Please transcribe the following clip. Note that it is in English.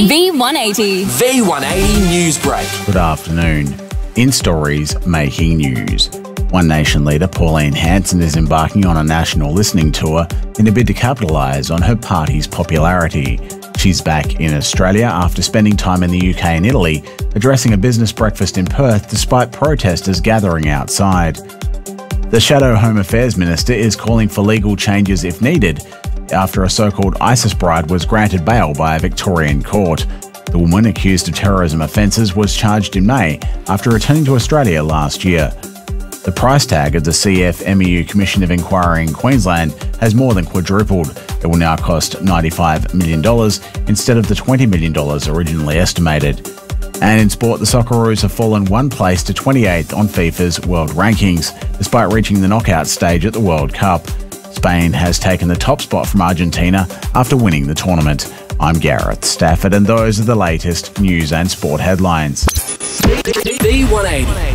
V180. V180 News Break. Good afternoon. In stories making news. One Nation leader Pauline Hanson is embarking on a national listening tour in a bid to capitalise on her party's popularity. She's back in Australia after spending time in the UK and Italy, addressing a business breakfast in Perth despite protesters gathering outside. The Shadow Home Affairs Minister is calling for legal changes if needed after a so-called ISIS bride was granted bail by a Victorian court. The woman, accused of terrorism offences, was charged in May after returning to Australia last year. The price tag of the CFMEU Commission of Inquiry in Queensland has more than quadrupled. It will now cost $95 million instead of the $20 million originally estimated. And in sport, the Socceroos have fallen one place to 28th on FIFA's world rankings, despite reaching the knockout stage at the World Cup. Spain has taken the top spot from Argentina after winning the tournament. I'm Gareth Stafford, and those are the latest news and sport headlines. V180.